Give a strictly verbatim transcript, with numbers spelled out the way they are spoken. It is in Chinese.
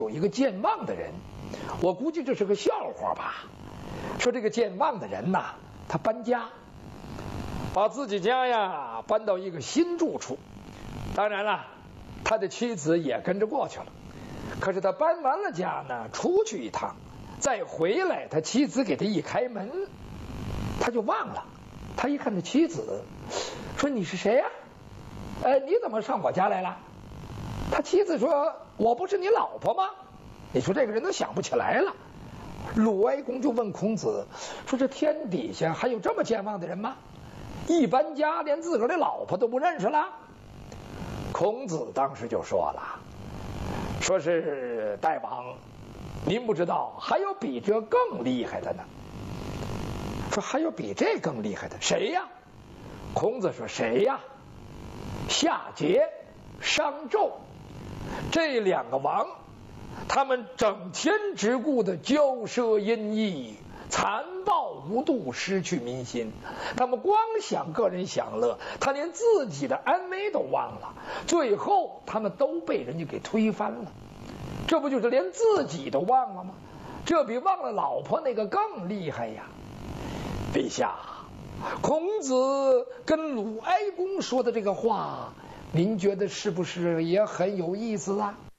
有一个健忘的人，我估计这是个笑话吧。说这个健忘的人呐，他搬家，把自己家呀搬到一个新住处。当然了，他的妻子也跟着过去了。可是他搬完了家呢，出去一趟，再回来，他妻子给他一开门，他就忘了。他一看他妻子，说：“你是谁呀？呃，你怎么上我家来了？”他妻子说：“我不是你老婆吗？”你说这个人都想不起来了。鲁哀公就问孔子说：“这天底下还有这么健忘的人吗？一搬家连自个儿的老婆都不认识了？”孔子当时就说了，说是大王，您不知道，还有比这更厉害的呢。说还有比这更厉害的，谁呀？孔子说：“谁呀？夏桀、商纣这两个王，他们整天只顾的骄奢淫逸，残暴无度，失去民心。他们光想个人享乐，他连自己的安危都忘了，最后他们都被人家给推翻了。这不就是连自己都忘了吗？这比忘了老婆那个更厉害呀！陛下，孔子跟鲁哀公说的这个话，您觉得是不是也很有意思啊？”